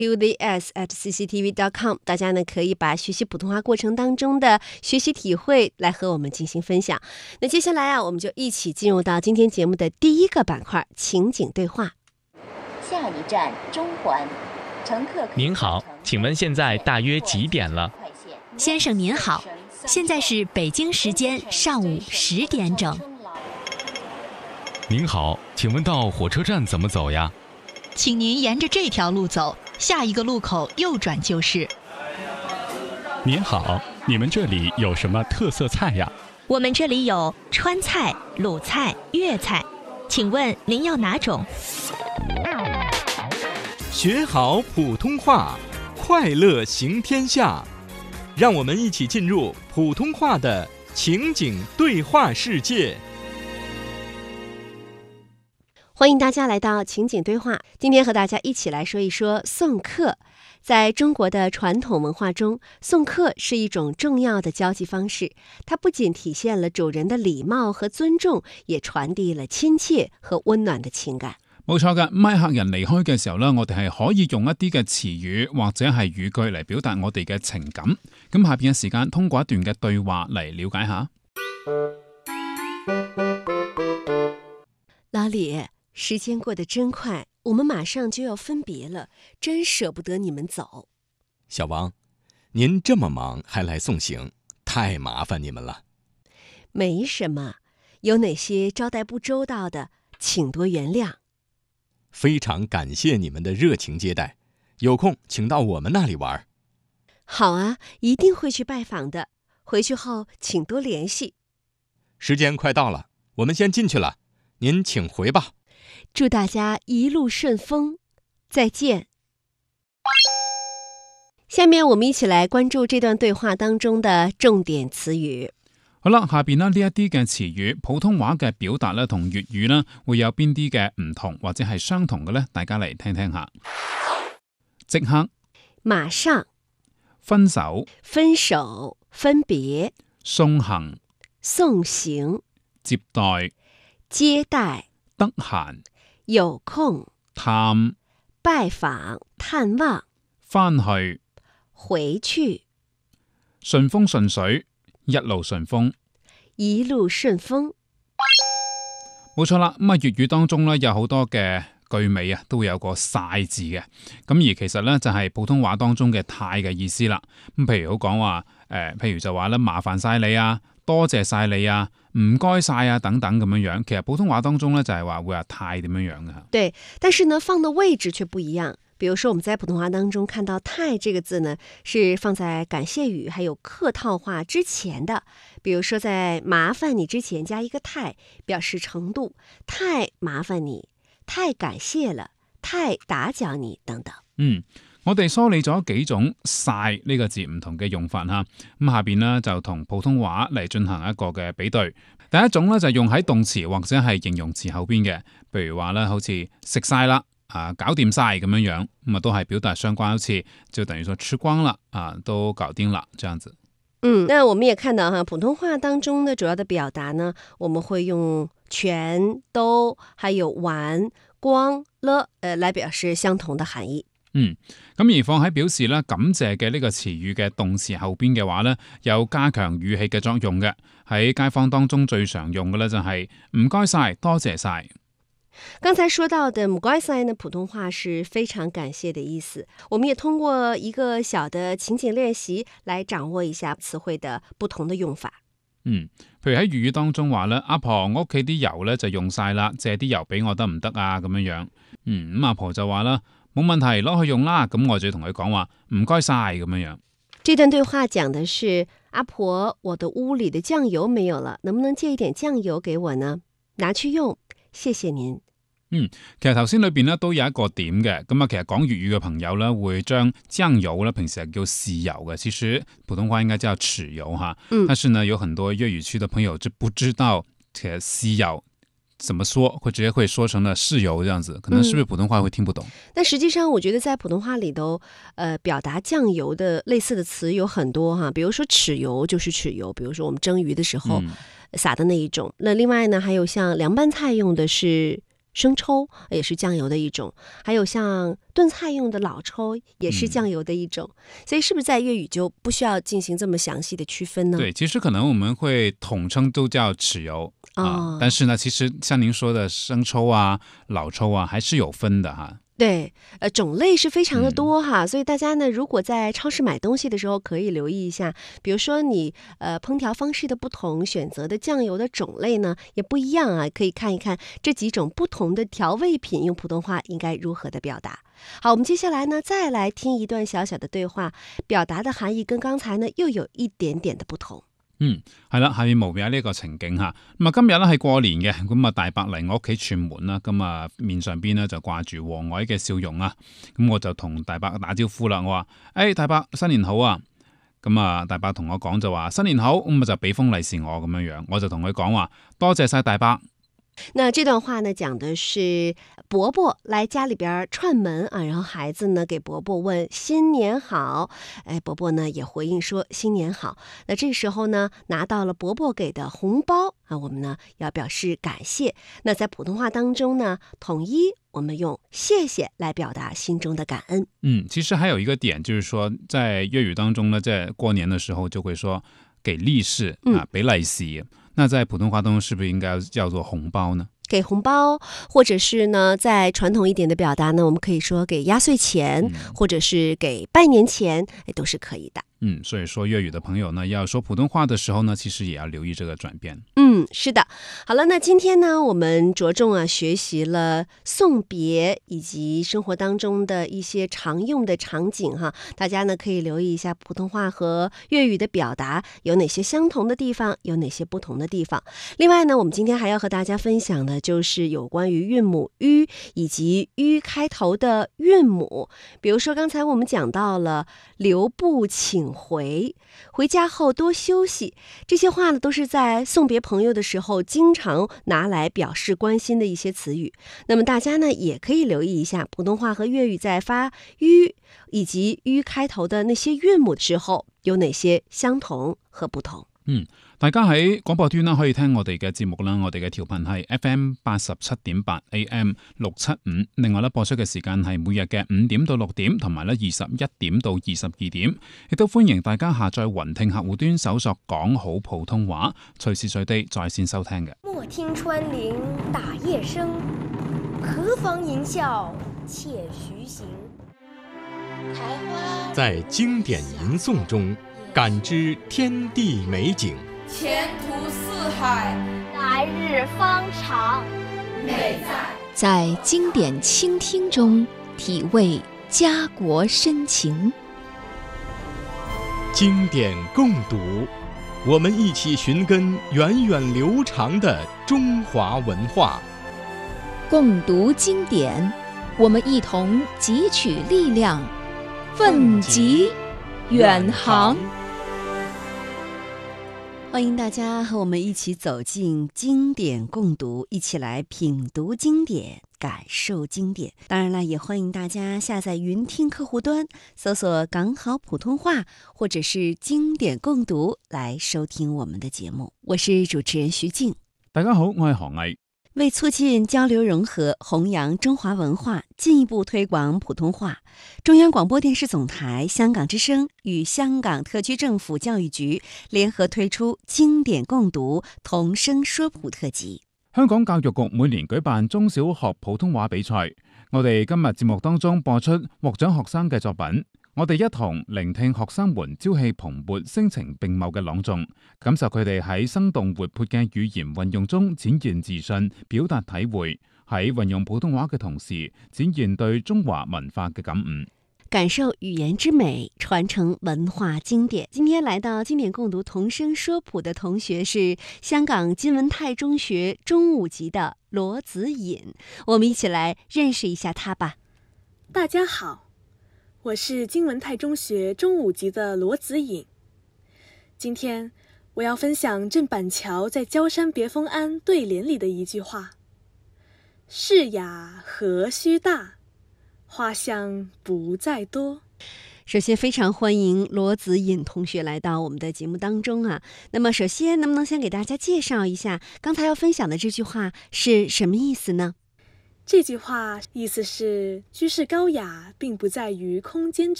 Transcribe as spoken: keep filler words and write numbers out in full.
u d s at c c t v dot com， 大家呢可以把学习普通话过程当中的学习体会来和我们进行分享。那接下来啊，我们就一起进入到今天节目的第一个板块——情景对话。 下一站中环，乘客您好，请问现在大约几点了？ 先生您好，现在是北京时间上午十点整。 您好，请问到火车站怎么走呀？ 请您沿着这条路走，下一个路口右转就是。 您好，你们这里有什么特色菜呀？ 我们这里有川菜、鲁菜、粤菜，请问您要哪种？ 学好普通话，快乐行天下。让我们一起进入普通话的情景对话世界。 欢迎大家来到情景对话，今天和大家一起来说一说送客。在中国的传统文化中，送客是一种重要的交际方式，它不仅体现了主人的禮貌和尊重，也傳遞了親切和溫暖的情感。 冇錯嘅，咪客人離開嘅時候呢，我哋係可以用一啲嘅詞語或者係語句嚟表達我哋嘅情感。咁下邊嘅時間，通過一段嘅對話嚟了解下。 老李，時間過得真快，我們馬上就要分別了，真捨不得你們走。 小王，您這麼忙還來送行，太麻煩你們了。 沒什麼，有哪些招待不周到的，請多原諒。 非常感謝你們的熱情接待，有空請到我們那裡玩。 好啊，一定會去拜訪的，回去後請多聯繫。 時間快到了，我們先進去了，您請回吧。 祝大家一路順風，再見。下面我們一起來關注這段對話當中的重點詞語。 好啦，下邊呢呢一啲嘅詞語，普通話嘅表達咧同粵語呢會有邊啲嘅唔同或者係相同嘅呢？大家嚟聽聽下。即刻、 馬上、 分手、 分手、分別、 送行、 送行、 接待、 接待、 得閒、 有空、 探、 拜訪、探望、 返去、 回去、 順風順水、一路順風、 一路順風。 冇錯啦，咁啊粵語當中咧有好多嘅句尾啊，都會有個晒字嘅。咁而其實咧就係普通話當中嘅太嘅意思啦。咁譬如好講話誒，譬如就話咧麻煩晒你啊，多謝晒你啊，唔該晒啊等等咁樣樣。其實普通話當中咧就係話會話太點樣樣嘅。 對，但是呢放的位置卻不一樣。比如說我們在普通話當中看到太這個字呢，是放在感謝語還有客套話之前的。比如說在麻煩你之前加一個太，表示程度，太麻煩你，太感謝了，太打攪你等等。 嗯，我哋梳理咗幾種晒呢個字唔同嘅用法哈。咁下邊呢就同普通話嚟進行一個嘅比對。第一種呢就用喺動詞或者係形容詞後邊嘅，譬如話呢好似食晒啦。啊，搞掂晒咁樣樣，咁啊都係表達相關，好似就等於說吃光了啊，都搞定了這樣子。 嗯，那我們也看到哈，普通話當中的主要的表達呢，我們會用全都，還有完光了，呃，來表示相同的含義。 嗯，咁而放喺表示咧感謝嘅呢個詞語嘅動詞後邊嘅話呢，有加強語氣嘅作用嘅。喺街坊當中最常用嘅呢，就係唔該晒，多謝晒。 剛才說到的唔該晒呢，普通話是非常感謝的意思。我們也通過一個小的情景練習來掌握一下詞彙的不同的用法。 嗯，譬如喺粵語當中話咧，阿婆我屋企啲油咧就用晒啦，借啲油俾我得唔得啊？咁樣樣。嗯，咁阿婆就話啦，冇問題，攞去用啦。咁我就要同佢講話唔該晒咁樣樣。 這段對話講的是阿婆，我的屋裏的醬油沒有了，能不能借一點醬油給我呢？拿去用。謝謝您。 嗯，其實頭先裏邊咧都有一個點嘅，咁啊，其實講粵語嘅朋友咧會將醬油咧平時係叫豉油嘅，其實普通話應該叫豉油哈。嗯，但是呢，有很多粵語區的朋友就不知道其實豉油怎麼說，會直接會說成了豉油這樣子，可能是不是普通話會聽不懂？ 嗯，但實際上我覺得在普通話裏頭，呃，表達醬油的類似的詞有很多哈，比如說豉油就是豉油，比如說我們蒸魚的時候，嗯，撒的那一種。那另外呢，還有像涼拌菜用的是生抽也是酱油的一种，还有像炖菜用的老抽也是酱油的一种、嗯、所以是不是在粤语就不需要进行这么详细的区分呢？ 对，其实可能我们会统称都叫豉油、哦啊、但是呢其实像您说的生抽啊老抽啊还是有分的哈。 对，呃，种类是非常的多哈、嗯，所以大家呢，如果在超市买东西的时候，可以留意一下，比如说你呃烹调方式的不同，选择的酱油的种类呢也不一样啊，可以看一看这几种不同的调味品用普通话应该如何的表達。好，我們接下來呢，再來聽一段小小的對話，表達的含義跟剛才呢又有一點點的不同。 嗯，係啦，下面無邊有呢個情景嚇。咁啊，今日咧係過年嘅，咁啊大伯嚟我屋企串門啦，咁啊面上邊咧就掛住和藹嘅笑容啊。咁我就同大伯打招呼啦，我話：誒、哎、大伯新年好啊！咁啊大伯同我講就話新年好，咁啊就俾封利是我咁樣樣，我就同佢講話多謝晒大伯。 那這段話呢，講的是伯伯來家裏邊串門啊，然後孩子呢給伯伯問新年好，哎，伯伯呢也回應說新年好。那這時候呢，拿到了伯伯給的紅包啊，我們呢要表示感謝。那在普通話當中呢，統一我們用謝謝來表達心中的感恩。 嗯，其實還有一個點，就是說在粵語當中呢，在過年的時候就會說給利是啊，俾利是。嗯，那在普通話當中是不是應該叫做紅包呢？ 給紅包，或者是呢，在傳統一點的表達呢，我們可以說給壓歲錢、嗯，或者是給拜年錢，都是可以的。 嗯，所以說粵語的朋友呢，要說普通話的時候呢，其實也要留意這個轉變。 嗯，是的。好了，那今天呢，我們着重啊學習了送別以及生活當中的一些常用的場景哈，大家呢可以留意一下普通話和粵語的表達有哪些相同的地方，有哪些不同的地方。另外呢，我們今天還要和大家分享的就是有關於韻母 ü 以及 ü 開頭的韻母，比如說剛才我們講到了留步請回，回家後多休息，這些話呢都是在送別朋友的時候經常拿來表示關心的一些詞語。那麼大家呢也可以留意一下普通話和粵語在發 ü 以及 ü 開頭的那些韻母的時候有哪些相同和不同。 嗯，大家喺廣播端啦可以聽我哋嘅節目啦，我哋嘅調頻係 F M 八十七點八 A M 六七五，另外咧播出嘅時間係每日嘅五點到六點，同埋咧二十一點到二十二點，亦都歡迎大家下載雲聽客戶端搜索講好普通話，隨時隨地在線收聽嘅。 莫聽穿林打葉聲，何妨吟嘯且徐行。 台花在經典吟誦中感知天地美景， 前途似海， 來日方長。 美在在經典傾聽中體味家國深情。 經典共讀，我們一起尋根源遠流長的中華文化。 共讀經典，我們一同汲取力量，奮楫遠航。 歡迎大家和我們一起走進經典共讀，一起來品讀經典，感受經典。當然了，也歡迎大家下載雲聽客戶端，搜索港好普通話或者是經典共讀來收聽我們的節目。我是主持人徐靜。 大家好，我係何毅。 為促進交流融合，弘揚中華文化，進一步推廣普通話，中央廣播電視總台香港之聲與香港特區政府教育局聯合推出經典共讀同聲說普特輯。 香港教育局每年舉辦中小學普通話比賽，我哋今日節目當中播出獲獎學生嘅作品，我哋一同聆聽學生們朝氣蓬勃、聲情並茂嘅朗誦，感受佢哋喺生動活潑嘅語言運用中展現自信、表達體會，喺運用普通話嘅同時展現對中華文化嘅感悟， 感受語言之美，傳承文化經典。今天來到經典共讀同聲說普的同學是香港金文泰中學中五級的羅子穎，我們一起來認識一下他吧。 大家好，我是金文泰中學中五級的羅子穎。今天我要分享鄭板橋在《郊山別風庵》對聯裡的一句話：世雅何須大，花香不在多。 首先非常歡迎羅子穎同學來到我們的節目當中啊。那麼首先能不能先給大家介紹一下剛才要分享的這句話是什麼意思呢？ 这句话意思是，居士高雅并不在于空间之